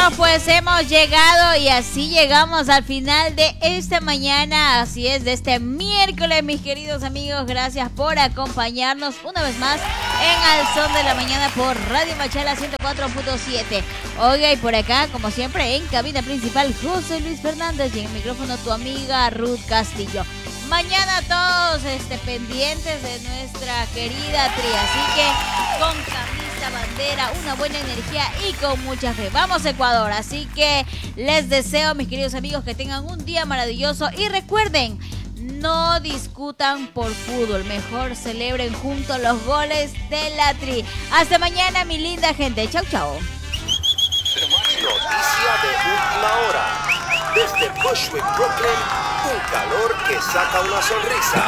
amigos, pues hemos llegado y así llegamos al final de esta mañana, así es, de este miércoles, mis queridos amigos. Gracias por acompañarnos una vez más en Al Son de la Mañana por Radio Machala 104.7. Oiga, y por acá, como siempre, en cabina principal, José Luis Fernández, y en el micrófono tu amiga Ruth Castillo. Mañana todos pendientes de nuestra querida Tri, así que con camisa, bandera, una buena energía y con mucha fe. Vamos Ecuador, así que les deseo, mis queridos amigos, que tengan un día maravilloso y recuerden, no discutan por fútbol, mejor celebren juntos los goles de la Tri. Hasta mañana, mi linda gente. Chau, chau. Noticia de última hora. Desde Bushwick, Brooklyn, un calor que saca una sonrisa.